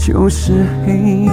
就是黑。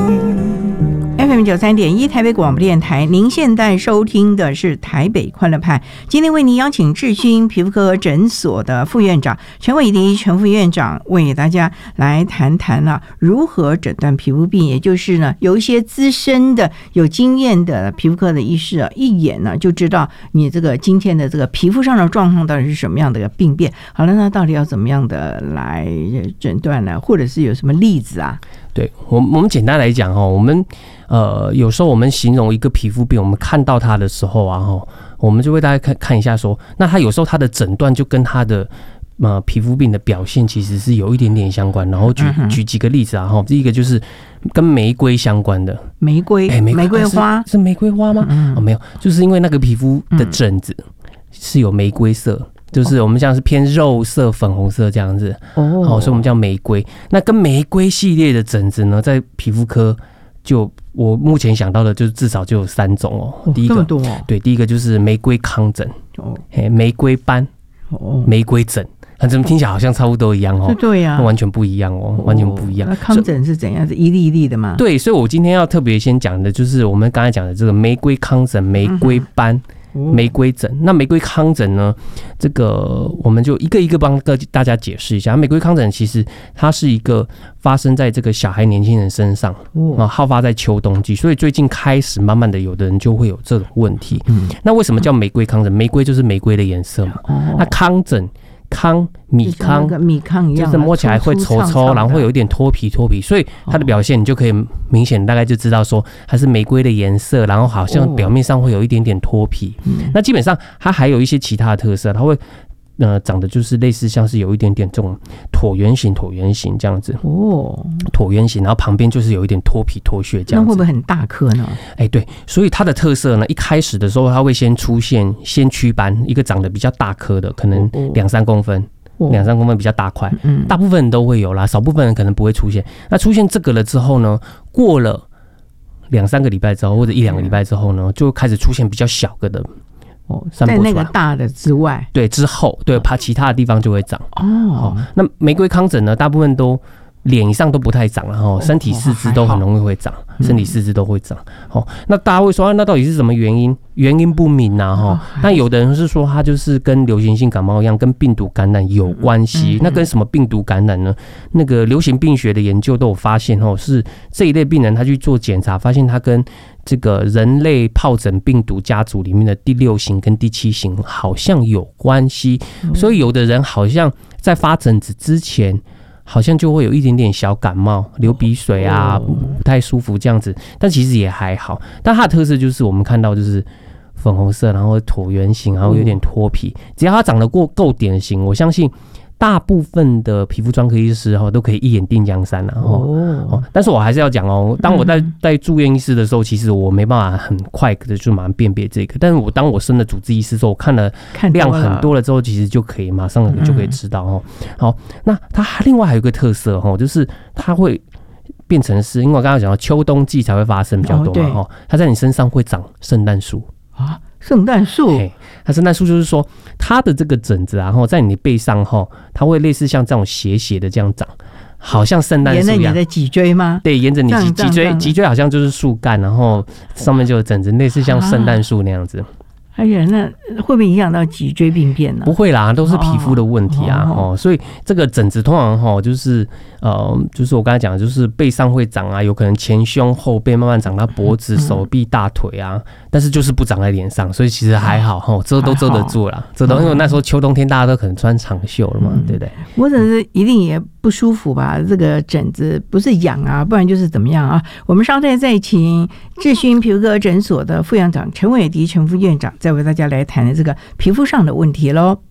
FM93.1 台北广播电台，您现在收听的是台北快乐派。今天为您邀请智勋皮肤科诊所的副院长陈伟迪陈副院长为大家来谈谈如何诊断皮肤病，也就是呢有一些资深的有经验的皮肤科的医师一眼呢就知道你这个今天的这个皮肤上的状况到底是什么样的病变。好了，那到底要怎么样的来诊断呢？或者是有什么例子啊？ 对，我们简单来讲我们有时候我们形容一个皮肤病，我们看到它的时候我们就会大家看一下说，那它有时候它的诊断就跟它的皮肤病的表现其实是有一点点相关。然后举几个例子第一个就是跟玫瑰相关的。玫瑰花是玫瑰花吗？没有，就是因为那个皮肤的疹子是有玫瑰色。就是我们像是偏肉色、粉红色这样子所以我们叫玫瑰。那跟玫瑰系列的疹子呢，在皮肤科就我目前想到的，就至少就有3种第一个，对，第一个就是玫瑰糠疹，玫瑰斑，玫瑰疹。怎么听起来好像差不多一样对呀， 完全不一样完全不一样。 那糠疹是怎样？是一粒一粒的吗？ 对，所以我今天要特别先讲的就是我们刚才讲的这个玫瑰糠疹、玫瑰斑。玫瑰疹。那玫瑰糠疹呢，这个我们就一个一个帮大家解释一下。玫瑰糠疹其实它是一个发生在这个小孩年轻人身上好发在秋冬季，所以最近开始慢慢的有的人就会有这种问题。那为什么叫玫瑰糠疹？玫瑰就是玫瑰的颜色嘛。那糠疹米糠一样，就是摸起来会稠稠，然后会有一点脱皮，所以它的表现你就可以明显大概就知道说它是玫瑰的颜色，然后好像表面上会有一点点脱皮。那基本上它还有一些其他的特色，它会长得就是类似像是有一点点这种椭圆形这样子椭圆形，然后旁边就是有一点脱皮脱屑这样子。 那会不会很大颗呢？ 对，所以它的特色呢，一开始的时候它会先出现先驱斑，一个长得比较大颗的，可能2-3公分。2-3公分比较大块，大部分人都会有啦，少部分人可能不会出现。那出现这个了之后呢，过了2-3个礼拜之后，或者1-2个礼拜之后呢，就开始出现比较小个的。 在那个大的之外， 对，之后对，怕其他的地方就会长。那玫瑰糠疹呢，大部分都脸以上都不太长了身体四肢都很容易会长，身体四肢都会长。那大家会说那到底是什么原因？原因不明那有的人是说它就是跟流行性感冒一样，跟病毒感染有关系。那跟什么病毒感染呢？那个流行病学的研究都有发现是这一类病人他去做检查，发现他跟这个人类疱疹病毒家族里面的第6型跟第7型好像有关系。所以有的人好像在发疹子之前好像就会有一点点小感冒，流鼻水不太舒服这样子，但其实也还好。但它的特色就是我们看到就是粉红色，然后椭圆形，然后有点脱皮。只要它长得够典型，我相信大部分的皮肤专科医师都可以一眼定江山但是我还是要讲当我在住院医师的时候，其实我没办法很快的就马上辨别这个。但是当我升了主治医师之后，我看了量很多了之后，其实就可以马上就可以知道好，那它另外还有一个特色就是它会变成是，因为我刚刚讲到秋冬季才会发生比较多嘛它在你身上会长圣诞树圣诞树， 它圣诞树就是说，它的这个疹子在你背上它会类似像这种斜斜的这样长，好像圣诞树一样。沿着你的脊椎吗？ 对，沿着你脊椎好像就是树干，然后上面就有疹子，类似像圣诞树那样子。 那会不会影响到脊椎病变呢？ 不会啦，都是皮肤的问题所以这个疹子通常就是我刚才讲的，就是背上会长有可能前胸后背慢慢长到脖子、手臂、大腿但是就是不长在脸上，所以其实还好遮都遮得住啦，因为那时候秋冬天大家都可能穿长袖了嘛，对不对？ 我只是一定也不舒服吧？这个疹子不是痒不然就是怎么样我们稍后再请智勋皮肤科诊所的副院长陈伟迪陈副院长再为大家来谈这个皮肤上的问题咯。